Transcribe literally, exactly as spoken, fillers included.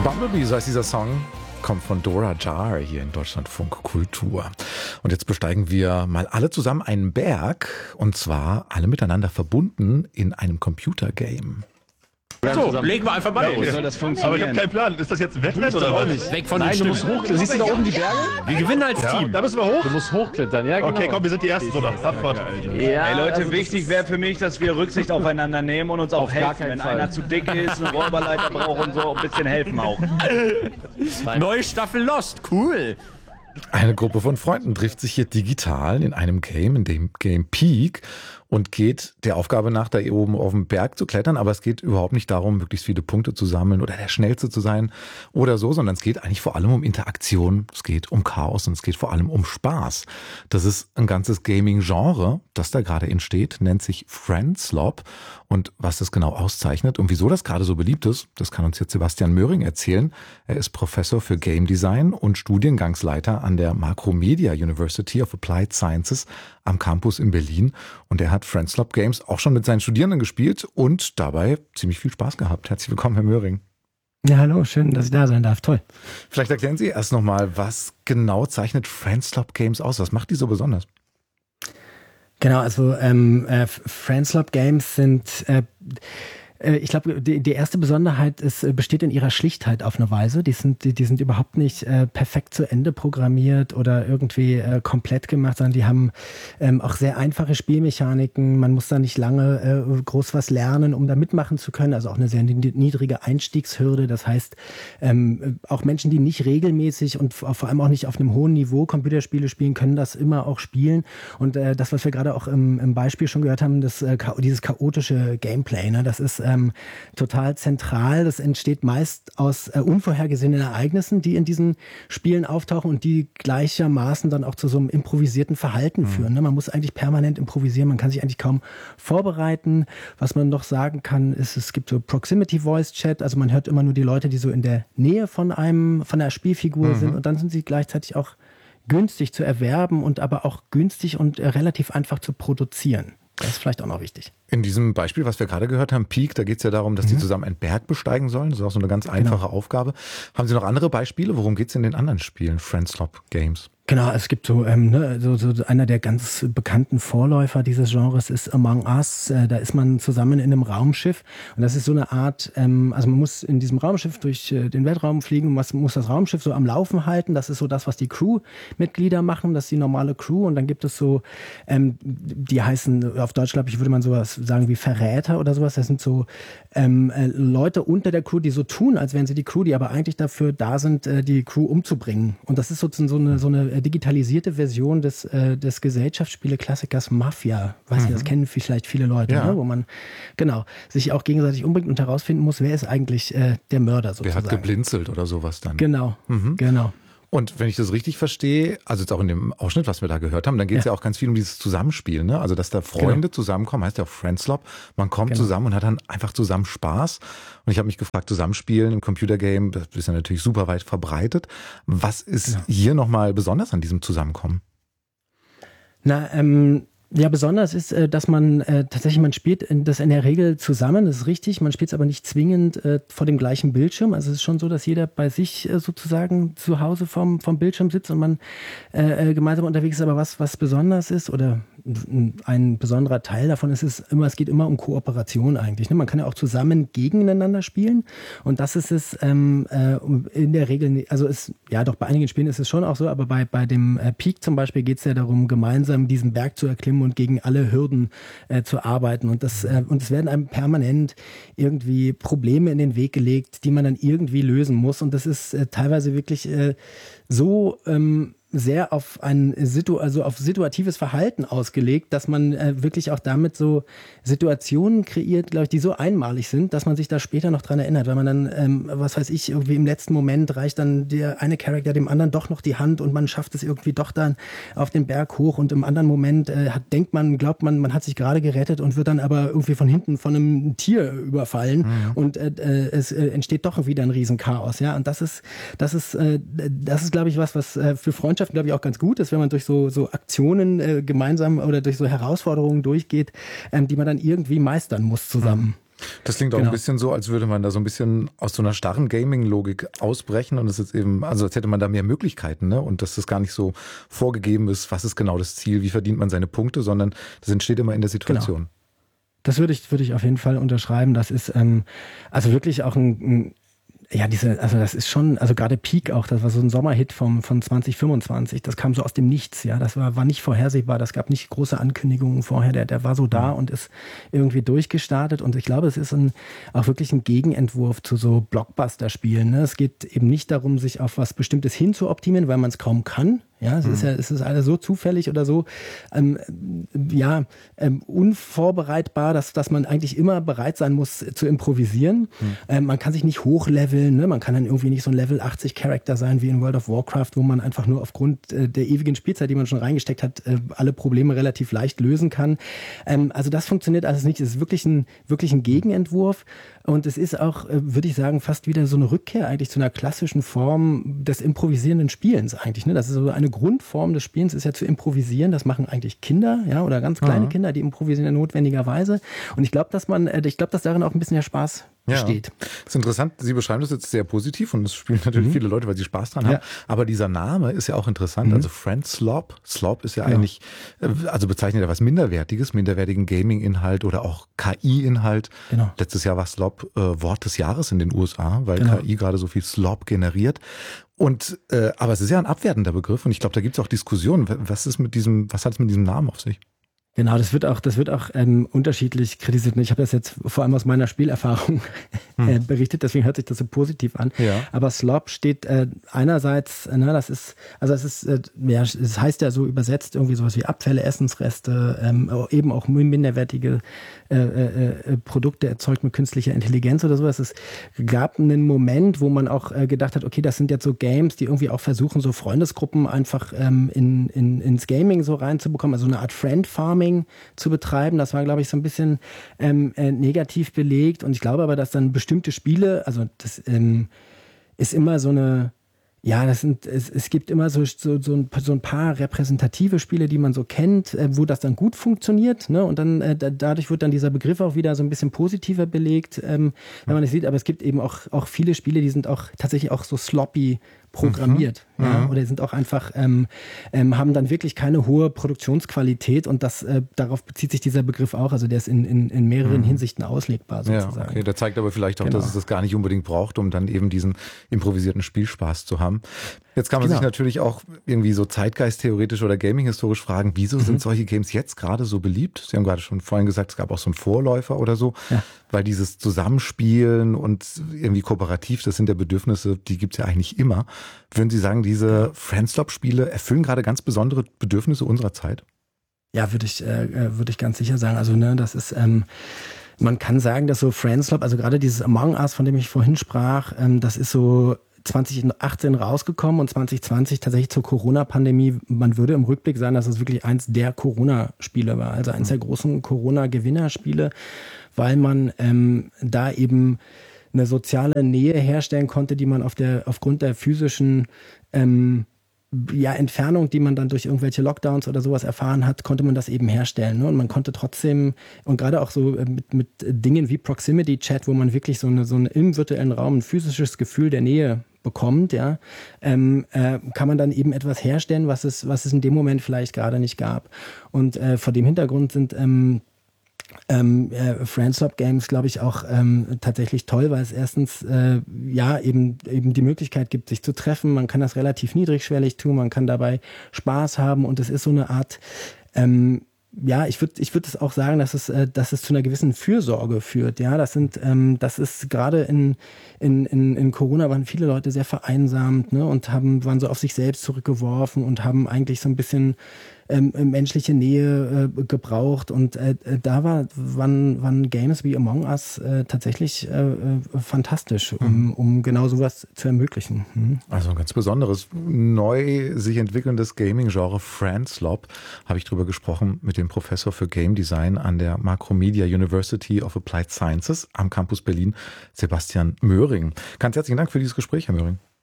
Bumblebee, so heißt dieser Song, kommt von Dora Jar hier in Deutschlandfunk Kultur. Und jetzt besteigen wir mal alle zusammen einen Berg, und zwar alle miteinander verbunden in einem Computergame. So, legen wir einfach mal los. Wie soll das funktionieren? Aber ich habe keinen Plan. Ist das jetzt Wettrennen oder was? Nicht. Weg von Nein, den du musst hochklettern. Siehst du da oben die Berge? Wir gewinnen als ja, Team. Da müssen wir hoch. Du musst hochklettern, ja genau. Okay, komm, wir sind die Ersten, oder? Abfahrt. Ja, hey Leute, also wichtig wäre für mich, dass wir Rücksicht aufeinander nehmen und uns auch helfen. Wenn Fall. einer zu dick ist, einen Räuberleiter braucht und so, ein bisschen helfen auch. Neue Staffel Lost, cool. Eine Gruppe von Freunden trifft sich hier digital in einem Game, in dem Game Peak, und geht der Aufgabe nach, da oben auf dem Berg zu klettern. Aber es geht überhaupt nicht darum, möglichst viele Punkte zu sammeln oder der Schnellste zu sein oder so, sondern es geht eigentlich vor allem um Interaktion, es geht um Chaos und es geht vor allem um Spaß. Das ist ein ganzes Gaming-Genre, das da gerade entsteht, nennt sich Friendslop. Und was das genau auszeichnet und wieso das gerade so beliebt ist, das kann uns jetzt Sebastian Möhring erzählen. Er ist Professor für Game Design und Studiengangsleiter an der Macromedia University of Applied Sciences am Campus in Berlin. Und er hat Friendslop Games auch schon mit seinen Studierenden gespielt und dabei ziemlich viel Spaß gehabt. Herzlich willkommen, Herr Möhring. Ja, hallo, schön, dass ich da sein darf. Toll. Vielleicht erklären Sie erst nochmal, was genau zeichnet Friendslop Games aus? Was macht die so besonders? Genau, also ähm, äh, Friendslop Games sind, äh, äh, ich glaube, die, die erste Besonderheit ist, besteht in ihrer Schlichtheit auf eine Weise. Die sind, die, die sind überhaupt nicht äh, perfekt zu Ende programmiert oder irgendwie äh, komplett gemacht, sondern die haben ähm, auch sehr einfache Spielmechaniken. Man muss da nicht lange äh, groß was lernen, um da mitmachen zu können. Also auch eine sehr niedrige Einstiegshürde. Das heißt, ähm, auch Menschen, die nicht regelmäßig und vor allem auch nicht auf einem hohen Niveau Computerspiele spielen, können das immer auch spielen. Und äh, das, was wir gerade auch im, im Beispiel schon gehört haben, das, äh, dieses chaotische Gameplay, ne, das ist ähm, total zentral. Das entsteht meist aus äh, unvorhergesehenen Ereignissen, die in diesen Spielen auftauchen und die gleichermaßen dann auch zu so einem improvisierten Verhalten mhm. führen. Ne? Man muss eigentlich permanent improvisieren, man kann sich eigentlich kaum vorbereiten. Was man noch sagen kann, ist, es gibt so Proximity Voice Chat, also man hört immer nur die Leute, die so in der Nähe von einem, von der Spielfigur mhm. sind, und dann sind sie gleichzeitig auch günstig zu erwerben und aber auch günstig und äh, relativ einfach zu produzieren. Das ist vielleicht auch noch wichtig. In diesem Beispiel, was wir gerade gehört haben, Peak, da geht es ja darum, dass mhm. die zusammen einen Berg besteigen sollen. Das ist auch so eine ganz einfache genau. Aufgabe. Haben Sie noch andere Beispiele? Worum geht es in den anderen Spielen, Friendslop Games? Genau, es gibt so, ähm, ne, so, so einer der ganz bekannten Vorläufer dieses Genres ist Among Us. Äh, da ist man zusammen in einem Raumschiff und das ist so eine Art, ähm, also man muss in diesem Raumschiff durch äh, den Weltraum fliegen und man muss das Raumschiff so am Laufen halten. Das ist so das, was die Crewmitglieder machen, das ist die normale Crew, und dann gibt es so, ähm, die heißen, auf Deutsch glaube ich, würde man sowas sagen wie Verräter oder sowas. Das sind so ähm, äh, Leute unter der Crew, die so tun, als wären sie die Crew, die aber eigentlich dafür da sind, äh, die Crew umzubringen. Und das ist sozusagen so eine, so eine digitalisierte Version des, äh, des Gesellschaftsspiele-Klassikers Mafia. Weiß mhm. ich, das kennen vielleicht viele Leute, ja. ne? Wo man genau sich auch gegenseitig umbringt und herausfinden muss, wer ist eigentlich äh, der Mörder sozusagen. Wer hat geblinzelt oder sowas dann. Genau, mhm. genau. Und wenn ich das richtig verstehe, also jetzt auch in dem Ausschnitt, was wir da gehört haben, dann geht es ja. ja auch ganz viel um dieses Zusammenspiel, ne? Also dass da Freunde genau. zusammenkommen, heißt ja auch Friendslop. Man kommt genau. zusammen und hat dann einfach zusammen Spaß. Und ich habe mich gefragt, Zusammenspielen im Computergame, das ist ja natürlich super weit verbreitet. Was ist genau. hier nochmal besonders an diesem Zusammenkommen? Na, ähm... Ja, besonders ist, dass man äh, tatsächlich, man spielt das in der Regel zusammen, das ist richtig, man spielt es aber nicht zwingend äh, vor dem gleichen Bildschirm. Also es ist schon so, dass jeder bei sich äh, sozusagen zu Hause vom, vom Bildschirm sitzt und man äh, gemeinsam unterwegs ist. Aber was, was besonders ist oder ein besonderer Teil davon ist, es immer, es geht immer um Kooperation eigentlich. Ne? Man kann ja auch zusammen gegeneinander spielen, und das ist es ähm, äh, in der Regel, also es, ja doch, bei einigen Spielen ist es schon auch so, aber bei, bei dem äh, Peak zum Beispiel geht es ja darum, gemeinsam diesen Berg zu erklimmen und gegen alle Hürden äh, zu arbeiten. Und das äh, und es werden einem permanent irgendwie Probleme in den Weg gelegt, die man dann irgendwie lösen muss. Und das ist äh, teilweise wirklich äh, so ähm, sehr auf ein Situ also auf situatives Verhalten ausgelegt, dass man äh, wirklich auch damit so Situationen kreiert, glaube ich, die so einmalig sind, dass man sich da später noch dran erinnert, weil man dann, ähm, was weiß ich, irgendwie im letzten Moment reicht dann der eine Charakter dem anderen doch noch die Hand und man schafft es irgendwie doch dann auf den Berg hoch, und im anderen Moment äh, hat, denkt man, glaubt man, man hat sich gerade gerettet und wird dann aber irgendwie von hinten von einem Tier überfallen mhm. und äh, es äh, entsteht doch wieder ein Riesenchaos, ja, und das ist, das ist, äh, das ist, glaube ich, was, was äh, für Freundschaft, glaube ich, auch ganz gut ist, wenn man durch so, so Aktionen äh, gemeinsam oder durch so Herausforderungen durchgeht, ähm, die man dann irgendwie meistern muss zusammen. Das klingt auch Genau. ein bisschen so, als würde man da so ein bisschen aus so einer starren Gaming-Logik ausbrechen und es ist eben, also als hätte man da mehr Möglichkeiten, ne? Und dass das gar nicht so vorgegeben ist, was ist genau das Ziel, wie verdient man seine Punkte, sondern das entsteht immer in der Situation. Genau. Das würde ich, würde ich auf jeden Fall unterschreiben. Das ist ähm, also wirklich auch ein, ein ja, diese, also das ist schon, also gerade Peak auch, das war so ein Sommerhit vom, von zwanzig fünfundzwanzig, das kam so aus dem Nichts, ja, das war, war nicht vorhersehbar, das gab nicht große Ankündigungen vorher, der, der war so da und ist irgendwie durchgestartet und ich glaube, es ist ein, auch wirklich ein Gegenentwurf zu so Blockbuster-Spielen, ne? Es geht eben nicht darum, sich auf was Bestimmtes hinzuoptimieren, weil man es kaum kann. Ja, es ist ja, es ist alles so zufällig oder so, ähm, ja, ähm, unvorbereitbar, dass, dass man eigentlich immer bereit sein muss zu improvisieren. Mhm. Ähm, man kann sich nicht hochleveln, ne? Man kann dann irgendwie nicht so ein Level achtzig Charakter sein wie in World of Warcraft, wo man einfach nur aufgrund äh, der ewigen Spielzeit, die man schon reingesteckt hat, äh, alle Probleme relativ leicht lösen kann. Ähm, also das funktioniert alles nicht. Es ist wirklich ein, wirklich ein Gegenentwurf. Und es ist auch, äh, würde ich sagen, fast wieder so eine Rückkehr eigentlich zu einer klassischen Form des improvisierenden Spielens eigentlich. Ne? Das ist so eine Grundform des Spielens, ist ja zu improvisieren. Das machen eigentlich Kinder, ja, oder ganz kleine mhm. Kinder, die improvisieren ja notwendigerweise. Und ich glaube, dass man, äh, ich glaube, dass darin auch ein bisschen der Spaß besteht. Ja. Das ist interessant, Sie beschreiben das jetzt sehr positiv und es spielen natürlich mhm. viele Leute, weil sie Spaß dran haben. Ja. Aber dieser Name ist ja auch interessant. Mhm. Also Friend Slop, Slop ist ja, ja eigentlich, also bezeichnet ja was Minderwertiges, minderwertigen Gaming-Inhalt oder auch K I-Inhalt. Genau. Letztes Jahr war Slop äh, Wort des Jahres in den U S A, weil genau. K I gerade so viel Slop generiert. Und äh, aber es ist ja ein abwertender Begriff und ich glaube, da gibt es auch Diskussionen. Was ist mit diesem, was hat es mit diesem Namen auf sich? Genau, das wird auch, das wird auch ähm, unterschiedlich kritisiert. Ich habe das jetzt vor allem aus meiner Spielerfahrung äh, berichtet, deswegen hört sich das so positiv an. Ja. Aber Slop steht äh, einerseits, äh, ne, das ist, also es ist, äh, ja, es heißt ja so übersetzt irgendwie sowas wie Abfälle, Essensreste, ähm, eben auch minderwertige äh, äh, Produkte erzeugt mit künstlicher Intelligenz oder sowas. Es gab einen Moment, wo man auch äh, gedacht hat, okay, das sind jetzt so Games, die irgendwie auch versuchen, so Freundesgruppen einfach ähm, in, in, ins Gaming so reinzubekommen, also eine Art Friend-Farming zu betreiben. Das war, glaube ich, so ein bisschen ähm, äh, negativ belegt. Und ich glaube aber, dass dann bestimmte Spiele, also das ähm, ist immer so eine, ja, das sind, es, es gibt immer so, so, so, ein, so ein paar repräsentative Spiele, die man so kennt, äh, wo das dann gut funktioniert. Ne? Und dann äh, da, dadurch wird dann dieser Begriff auch wieder so ein bisschen positiver belegt, ähm, wenn man das sieht. Aber es gibt eben auch, auch viele Spiele, die sind auch tatsächlich auch so sloppy programmiert, mhm. ja, oder sind auch einfach, ähm, ähm, haben dann wirklich keine hohe Produktionsqualität und das, äh, darauf bezieht sich dieser Begriff auch, also der ist in, in, in mehreren mhm. Hinsichten auslegbar sozusagen. Ja, okay, der zeigt aber vielleicht auch, genau. dass es das gar nicht unbedingt braucht, um dann eben diesen improvisierten Spielspaß zu haben. Jetzt kann man genau. sich natürlich auch irgendwie so zeitgeisttheoretisch oder gaming-historisch fragen, wieso mhm. sind solche Games jetzt gerade so beliebt? Sie haben gerade schon vorhin gesagt, es gab auch so einen Vorläufer oder so, ja. weil dieses Zusammenspielen und irgendwie kooperativ, das sind ja Bedürfnisse, die gibt's ja eigentlich immer. Würden Sie sagen, diese Friendslop-Spiele erfüllen gerade ganz besondere Bedürfnisse unserer Zeit? Ja, würde ich, äh, würde ich ganz sicher sagen. Also, ne, das ist, ähm, man kann sagen, dass so Friendslop, also gerade dieses Among Us, von dem ich vorhin sprach, ähm, das ist so zwanzig achtzehn rausgekommen und zwanzig zwanzig tatsächlich zur Corona-Pandemie. Man würde im Rückblick sagen, dass es wirklich eins der Corona-Spiele war, also eins der großen Corona-Gewinnerspiele, weil man ähm, da eben eine soziale Nähe herstellen konnte, die man auf der aufgrund der physischen ähm, ja, Entfernung, die man dann durch irgendwelche Lockdowns oder sowas erfahren hat, konnte man das eben herstellen. Ne? Und man konnte trotzdem, und gerade auch so mit, mit Dingen wie Proximity Chat, wo man wirklich so eine, so eine im virtuellen Raum ein physisches Gefühl der Nähe bekommt, ja, ähm, äh, kann man dann eben etwas herstellen, was es, was es in dem Moment vielleicht gerade nicht gab. Und äh, vor dem Hintergrund sind ähm, Ähm, äh, Friendslop Games, glaube ich, auch ähm, tatsächlich toll, weil es erstens äh, ja eben eben die Möglichkeit gibt, sich zu treffen. Man kann das relativ niedrigschwellig tun, man kann dabei Spaß haben und es ist so eine Art ähm, ja, ich würde ich würde es auch sagen, dass es äh, dass es zu einer gewissen Fürsorge führt. Ja, das sind ähm, das ist gerade in, in in in Corona waren viele Leute sehr vereinsamt, ne, und haben waren so auf sich selbst zurückgeworfen und haben eigentlich so ein bisschen ähm, menschliche Nähe äh, gebraucht und äh, da war waren waren Games wie Among Us äh, tatsächlich äh, fantastisch, um, um genau sowas zu ermöglichen. Mhm. Also ein ganz besonderes, neu sich entwickelndes Gaming-Genre Friendslop, habe ich drüber gesprochen mit dem Professor für Game Design an der Macromedia University of Applied Sciences am Campus Berlin, Sebastian Möhring. Ganz herzlichen Dank für dieses Gespräch, Herr Möhring.